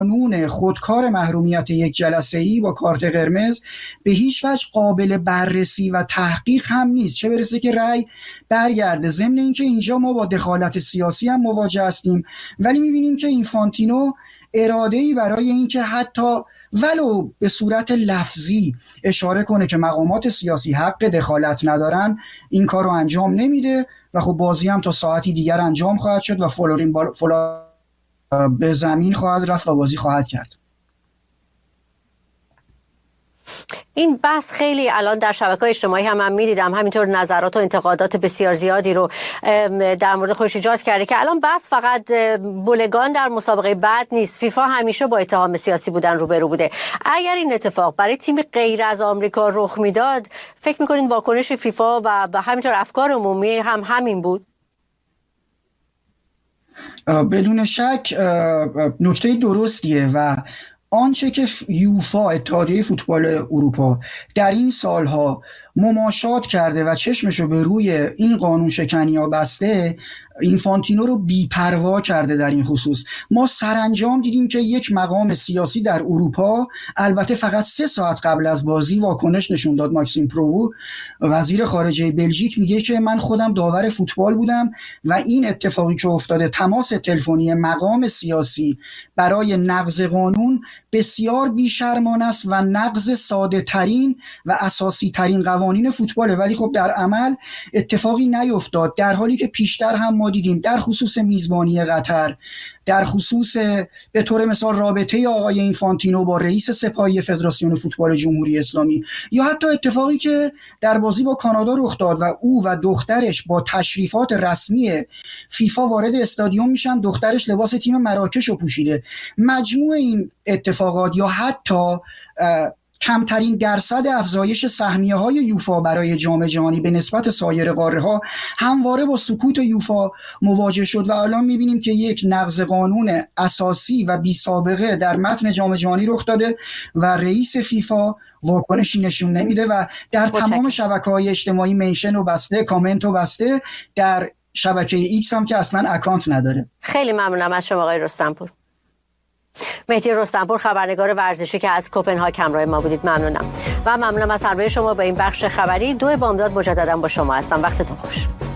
قانون خودکار محرومیت یک جلسه‌ای با کارت قرمز به هیچ وجه قابل بررسی و تحقیق هم نیست، چه برسه که رأی برگرده. ضمن اینکه اینجا ما با دخالت سیاسی هم مواجه هستیم، ولی می‌بینیم که اینفانتینو اراده‌ای برای اینکه حتی ولو به صورت لفظی اشاره کنه که مقامات سیاسی حق دخالت ندارن، این کار رو انجام نمیده و خب بازی هم تا ساعتی دیگر انجام خواهد شد و فلورین به زمین خواهد رفت و بازی خواهد کرد. این بحث خیلی الان در شبکه‌های اجتماعی هم من می‌دیدم، همینطور نظرات و انتقادات بسیار زیادی رو در مورد خودش ایجاد کرده که الان بحث فقط بولگان در مسابقه بعد نیست. فیفا همیشه با اتهام سیاسی بودن روبرو بوده. اگر این اتفاق برای تیم غیر از آمریکا رخ میداد، فکر می‌کنید واکنش فیفا و همینطور افکار عمومی هم همین بود؟ بدون شک نکته درستیه و آنچه که یوفا، اتحادیه فوتبال اروپا، در این سالها مماشات کرده و چشمشو به روی این قانون شکنی‌ها بسته، اینفانتینو رو بی‌پروا کرده در این خصوص. ما سرانجام دیدیم که یک مقام سیاسی در اروپا، البته فقط 3 ساعت قبل از بازی، واکنش نشون داد. ماکسیم پروو، وزیر خارجه بلژیک، میگه که من خودم داور فوتبال بودم و این اتفاقی که افتاده، تماس تلفنی مقام سیاسی برای نقض قانون، بسیار بی‌شرمانه است و نقض ساده ترین و اساسی ترین قوانین فوتباله. ولی خب در عمل اتفاقی نیفتاد، در حالی که پیشتر هم ما دیدیم در خصوص میزبانی قطر، در خصوص به طور مثال رابطه آقای اینفانتینو با رئیس سپاهی فدراسیون فوتبال جمهوری اسلامی، یا حتی اتفاقی که در بازی با کانادا رخ داد و او و دخترش با تشریفات رسمی فیفا وارد استادیوم میشن، دخترش لباس تیم مراکش رو پوشیده. مجموع این اتفاقات یا حتی کمترین درصد افزایش سهمیه‌های یوفا برای جام جهانی به نسبت سایر قاره‌ها همواره با سکوت یوفا مواجه شد و الان می‌بینیم که یک نقض قانون اساسی و بی سابقه در متن جام جهانی رخ داده و رئیس فیفا واکنشی نشون نمیده و در تمام شبکه‌های اجتماعی منشن و بسته، کامنت و بسته، در شبکه ایکس هم که اصلا اکانت نداره. خیلی ممنونم از شما آقای رستمپور. مهدی رستمپور، خبرنگار ورزشی که از کوپنهاگ همراه ما بودید، ممنونم. و ممنونم از همراهی شما با این بخش خبری. 2 بامداد مجددا با شما هستم. وقتتون خوش.